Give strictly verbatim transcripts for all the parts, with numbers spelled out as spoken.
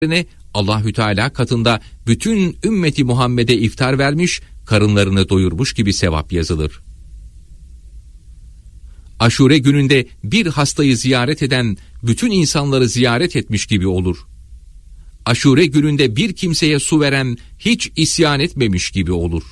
Allahü Teala katında bütün ümmeti Muhammed'e iftar vermiş, karınlarını doyurmuş gibi sevap yazılır. Aşure gününde bir hastayı ziyaret eden bütün insanları ziyaret etmiş gibi olur. Aşure gününde bir kimseye su veren hiç isyan etmemiş gibi olur.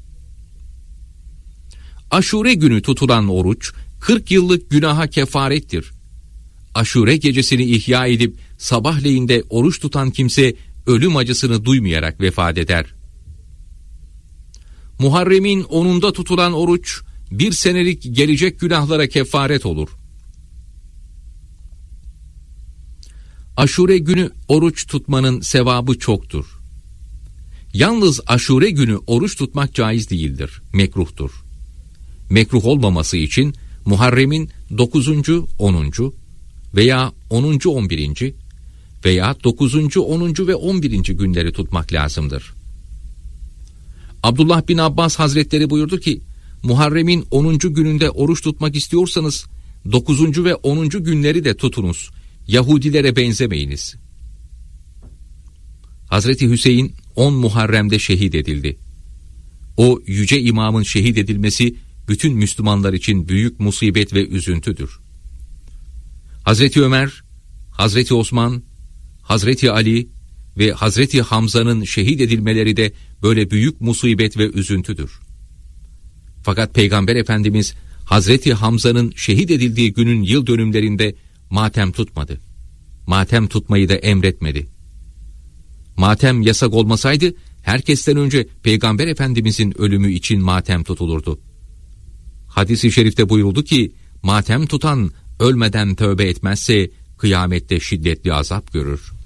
Aşure günü tutulan oruç kırk yıllık günaha kefarettir. Aşure gecesini ihya edip sabahleyinde oruç tutan kimse ölüm acısını duymayarak vefat eder. Muharrem'in onunda tutulan oruç bir senelik gelecek günahlara kefaret olur. Aşure günü oruç tutmanın sevabı çoktur. Yalnız aşure günü oruç tutmak caiz değildir, mekruhtur. Mekruh olmaması için Muharrem'in dokuzuncu, onuncu veya onuncu, on birinci veya dokuzuncu, onuncu ve on birinci günleri tutmak lazımdır. Abdullah bin Abbas Hazretleri buyurdu ki, Muharrem'in onuncu gününde oruç tutmak istiyorsanız dokuzuncu ve onuncu günleri de tutunuz. Yahudilere benzemeyiniz. Hazreti Hüseyin on Muharrem'de şehit edildi. O yüce imamın şehit edilmesi bütün Müslümanlar için büyük musibet ve üzüntüdür. Hazreti Ömer, Hazreti Osman, Hazreti Ali ve Hazreti Hamza'nın şehit edilmeleri de böyle büyük musibet ve üzüntüdür. Fakat Peygamber Efendimiz Hazreti Hamza'nın şehit edildiği günün yıl dönümlerinde matem tutmadı. Matem tutmayı da emretmedi. Matem yasak olmasaydı herkesten önce Peygamber Efendimizin ölümü için matem tutulurdu. Hadis-i şerifte buyuruldu ki, matem tutan ölmeden tövbe etmezse kıyamette şiddetli azap görür.